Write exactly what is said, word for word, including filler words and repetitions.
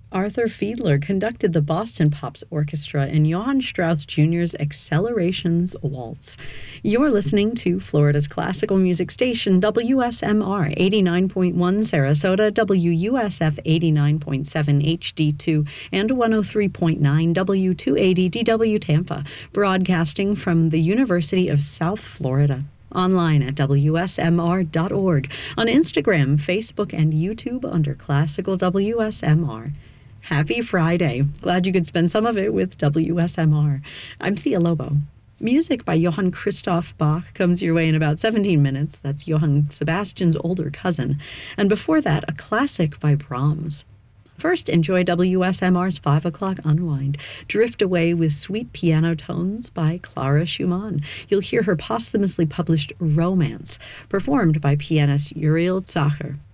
Arthur Fiedler conducted the Boston Pops Orchestra in Johann Strauss Junior's Accelerations Waltz. You're listening to Florida's classical music station, W S M R eighty-nine point one Sarasota, W U S F eighty-nine point seven H D two, and one oh three point nine W two eighty D W Tampa, broadcasting from the University of South Florida. Online at W S M R dot org, on Instagram, Facebook, and YouTube under Classical W S M R. Happy Friday. Glad you could spend some of it with W S M R. I'm Thea Lobo. Music by Johann Christoph Bach comes your way in about seventeen minutes. That's Johann Sebastian's older cousin. And before that, a classic by Brahms. First, enjoy W S M R's five o'clock Unwind. Drift away with sweet piano tones by Clara Schumann. You'll hear her posthumously published Romance, performed by pianist Uriel Zacher.